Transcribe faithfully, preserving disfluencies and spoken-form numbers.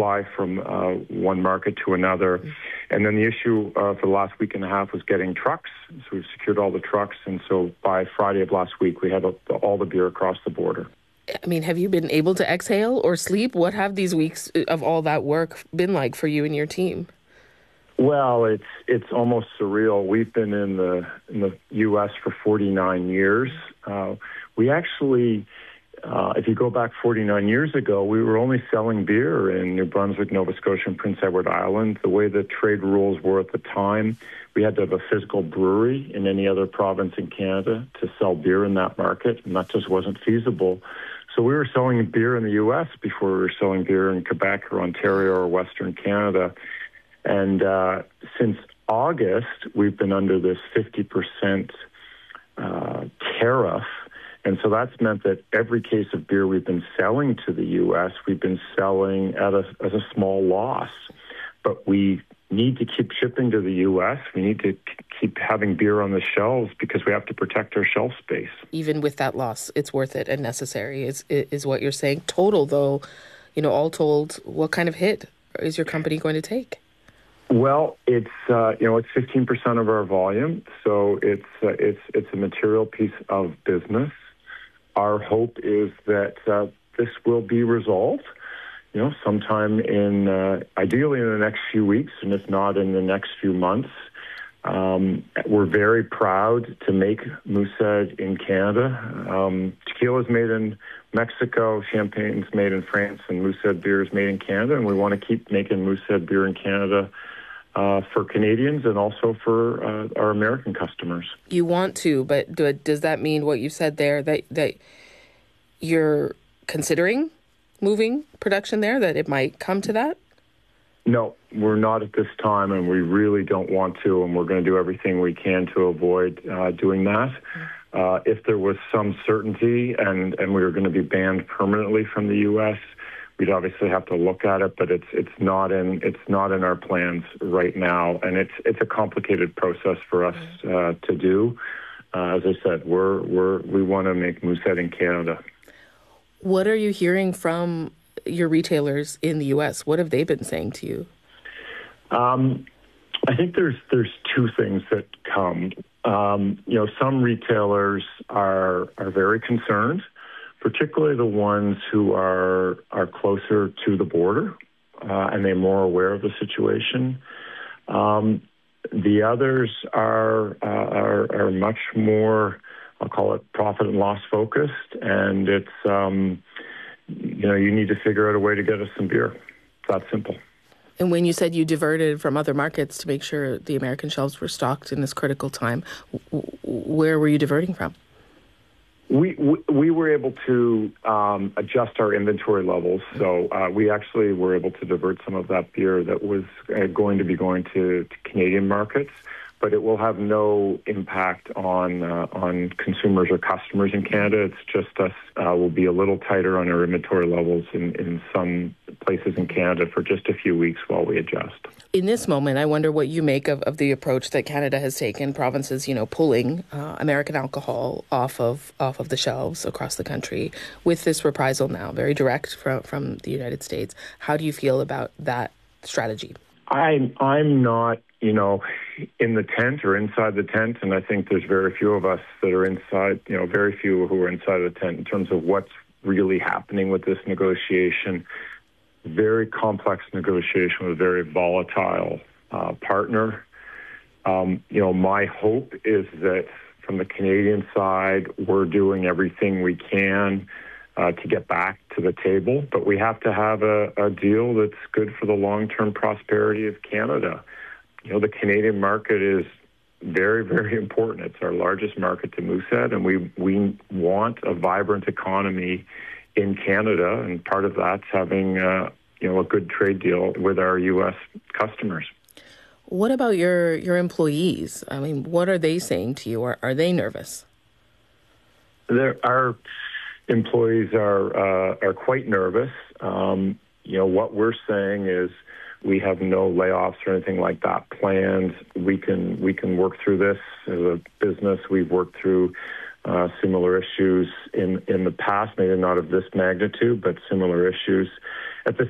fly from uh, one market to another. And then the issue uh, for the last week and a half was getting trucks. So we've secured all the trucks. And so by Friday of last week, we had a, all the beer across the border. I mean, have you been able to exhale or sleep? What have these weeks of all that work been like for you and your team? Well, it's it's almost surreal. We've been in the in the U S for forty-nine years. Uh, we actually, uh, if you go back forty-nine years ago, we were only selling beer in New Brunswick, Nova Scotia, and Prince Edward Island. The way the trade rules were at the time, we had to have a physical brewery in any other province in Canada to sell beer in that market, and that just wasn't feasible. So we were selling beer in the U S before we were selling beer in Quebec or Ontario or Western Canada. And uh, since August, we've been under this fifty percent uh, tariff. And so that's meant that every case of beer we've been selling to the U S, we've been selling at a, at a small loss. But we need to keep shipping to the U S. We need to keep having beer on the shelves because we have to protect our shelf space. Even with that loss, it's worth it and necessary, is, is what you're saying. Total, though, you know, all told, what kind of hit is your company going to take? Well, it's uh, you know it's fifteen percent of our volume, so it's uh, it's it's a material piece of business. Our hope is that uh, this will be resolved, you know, sometime in uh, ideally in the next few weeks, and if not in the next few months. Um, we're very proud to make Moosehead in Canada. Um, tequila is made in Mexico, champagne's made in France, and Moosehead beer is made in Canada, and we want to keep making Moosehead beer in Canada Uh, for Canadians and also for uh, our American customers. You want to, but do, does that mean what you said there, that that you're considering moving production there, that it might come to that? No, we're not at this time, and we really don't want to, and we're going to do everything we can to avoid uh, doing that. Uh, if there was some certainty and, and we were going to be banned permanently from the U S, we'd obviously have to look at it, but it's it's not in it's not in our plans right now, and it's it's a complicated process for us uh, to do. Uh, as I said, we're we're we want to make Moosehead in Canada. What are you hearing from your retailers in the U S? What have they been saying to you? Um, I think there's there's two things that come. Um, you know, some retailers are are very concerned, particularly the ones who are are closer to the border uh, and they're more aware of the situation. Um, the others are, uh, are are much more, I'll call it profit and loss focused, and it's um, you know you need to figure out a way to get us some beer. It's that simple. And when you said you diverted from other markets to make sure the American shelves were stocked in this critical time, w- where were you diverting from? We, we we were able to um, adjust our inventory levels, so uh, we actually were able to divert some of that beer that was uh, going to be going to, to Canadian markets, but it will have no impact on uh, on consumers or customers in Canada. It's just us. Uh, we'll be a little tighter on our inventory levels in, in some places in Canada for just a few weeks while we adjust. In this moment, I wonder what you make of, of the approach that Canada has taken, provinces, you know, pulling uh, American alcohol off of off of the shelves across the country with this reprisal now, very direct from, from the United States. How do you feel about that strategy? I'm, I'm not, you know, in the tent or inside the tent, and I think there's very few of us that are inside, you know, very few who are inside the tent in terms of what's really happening with this negotiation. Very complex negotiation with a very volatile uh, partner. Um, you know, my hope is that from the Canadian side, we're doing everything we can uh, to get back to the table, but we have to have a, a deal that's good for the long-term prosperity of Canada. You know, the Canadian market is very, very important. It's our largest market to Moosehead, and we, we want a vibrant economy in Canada, and part of that's having uh, you know a good trade deal with our U S customers. What about your your employees? I mean, what are they saying to you? Are are they nervous? There, our employees are uh, are quite nervous. Um, you know, what we're saying is we have no layoffs or anything like that planned. We can we can work through this as a business. We've worked through Uh, similar issues in, in the past, maybe not of this magnitude, but similar issues. At the